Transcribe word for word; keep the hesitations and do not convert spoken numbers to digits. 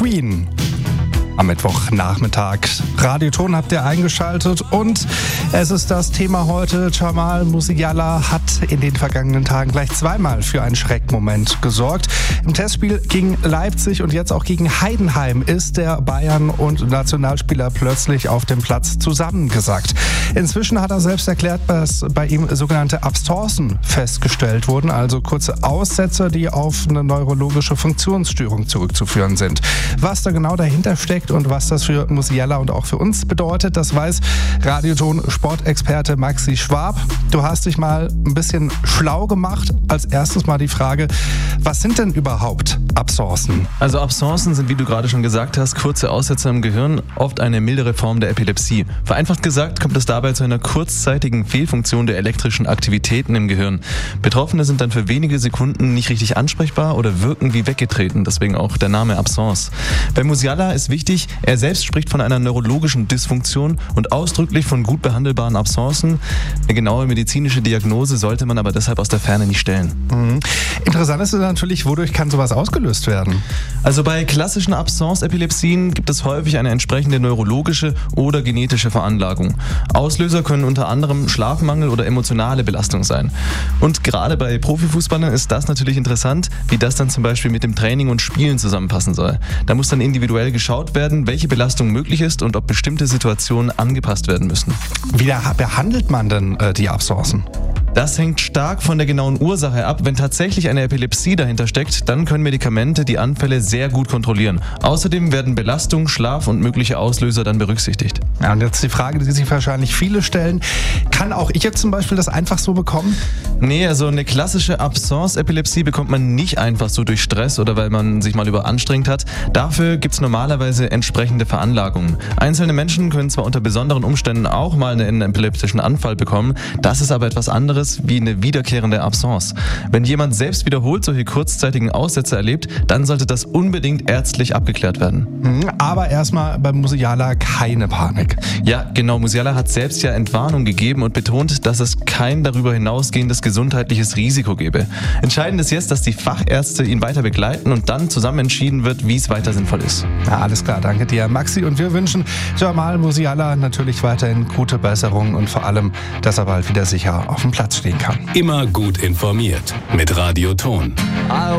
Queen. Am Mittwochnachmittag. Radioton habt ihr eingeschaltet und es ist das Thema heute. Jamal Musiala hat in den vergangenen Tagen gleich zweimal für einen Schreckmoment gesorgt. Im Testspiel gegen Leipzig und jetzt auch gegen Heidenheim ist der Bayern- und Nationalspieler plötzlich auf dem Platz zusammengesackt. Inzwischen hat er selbst erklärt, dass bei ihm sogenannte Abscencen festgestellt wurden, also kurze Aussetzer, die auf eine neurologische Funktionsstörung zurückzuführen sind. Was da genau dahinter steckt und was das für Musiala und auch für uns bedeutet, das weiß Radioton-Sportexperte Maxi Schwab. Du hast dich mal ein bisschen schlau gemacht. Als erstes mal die Frage, was sind denn überhaupt Abscencen? Also Abscencen sind, wie du gerade schon gesagt hast, kurze Aussetzer im Gehirn, oft eine mildere Form der Epilepsie. Vereinfacht gesagt kommt es dabei zu einer kurzzeitigen Fehlfunktion der elektrischen Aktivitäten im Gehirn. Betroffene sind dann für wenige Sekunden nicht richtig ansprechbar oder wirken wie weggetreten, deswegen auch der Name Absence. Bei Musiala ist wichtig, er selbst spricht von einer neurologischen Dysfunktion und ausdrücklich von gut behandelbaren Abscencen. Eine genaue medizinische Diagnose sollte man aber deshalb aus der Ferne nicht stellen. Mhm. Interessant ist natürlich, wodurch kann sowas ausgelöst werden? Also bei klassischen Absence-Epilepsien gibt es häufig eine entsprechende neurologische oder genetische Veranlagung. Auslöser können unter anderem Schlafmangel oder emotionale Belastung sein. Und gerade bei Profifußballern ist das natürlich interessant, wie das dann zum Beispiel mit dem Training und Spielen zusammenpassen soll. Da muss dann individuell geschaut werden, welche Belastung möglich ist und ob bestimmte Situationen angepasst werden müssen. Wie behandelt man denn äh, die Abscencen? Das hängt stark von der genauen Ursache ab. Wenn tatsächlich eine Epilepsie dahinter steckt, dann können Medikamente die Anfälle sehr gut kontrollieren. Außerdem werden Belastung, Schlaf und mögliche Auslöser dann berücksichtigt. Ja, und jetzt die Frage, die sich wahrscheinlich viele stellen. Kann auch ich jetzt zum Beispiel das einfach so bekommen? Nee, also eine klassische Absence-Epilepsie bekommt man nicht einfach so durch Stress oder weil man sich mal überanstrengt hat. Dafür gibt es normalerweise entsprechende Veranlagungen. Einzelne Menschen können zwar unter besonderen Umständen auch mal einen epileptischen Anfall bekommen, das ist aber etwas anderes wie eine wiederkehrende Absence. Wenn jemand selbst wiederholt solche kurzzeitigen Aussätze erlebt, dann sollte das unbedingt ärztlich abgeklärt werden. Aber erstmal bei Musiala keine Panik. Ja, genau. Musiala hat selbst ja Entwarnung gegeben und betont, dass es kein darüber hinausgehendes gesundheitliches Risiko gebe. Entscheidend ist jetzt, dass die Fachärzte ihn weiter begleiten und dann zusammen entschieden wird, wie es weiter sinnvoll ist. Ja, alles klar, danke dir, Maxi. Und wir wünschen Jamal Musiala natürlich weiterhin gute Besserung und vor allem, dass er bald wieder sicher auf dem Platz stehen kann. Immer gut informiert mit Radioton.